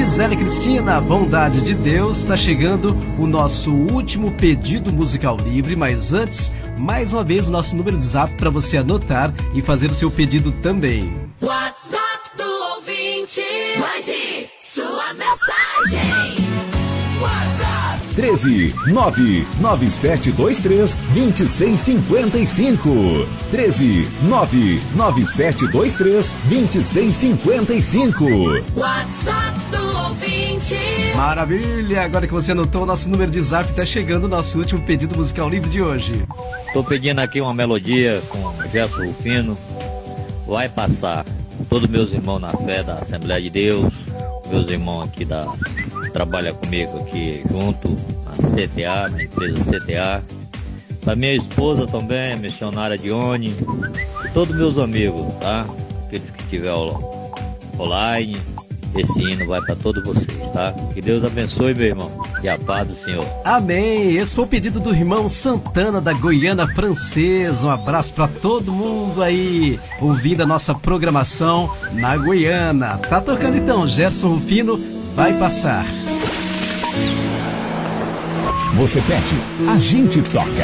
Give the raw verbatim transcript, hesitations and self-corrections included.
Gisele Cristina, bondade de Deus, está chegando o nosso último pedido musical livre, mas antes, mais uma vez, o nosso número de zap para você anotar e fazer o seu pedido também. WhatsApp do ouvinte, mande sua mensagem. WhatsApp treze, nove nove sete dois três, dois seis cinco cinco. treze, nove nove sete dois três, dois seis cinco cinco. WhatsApp do ouvinte. Maravilha! Agora que você anotou o nosso número de zap, está chegando o nosso último pedido musical livre de hoje. Tô pedindo aqui uma melodia com Gerson Rufino, Vai Passar. Todos meus irmãos na fé da Assembleia de Deus, meus irmãos aqui da trabalham comigo aqui junto na C T A, na empresa C T A. Da minha esposa também, missionária Dione, todos meus amigos, tá? Aqueles que estiver online, esse hino vai para todos vocês, tá? Que Deus abençoe, meu irmão, e a paz do Senhor. Amém! Esse foi o pedido do irmão Santana da Goiânia Francesa. Um abraço para todo mundo aí ouvindo a nossa programação na Goiânia. Tá tocando então, Gerson Rufino, Vai Passar. Você pede, a gente toca.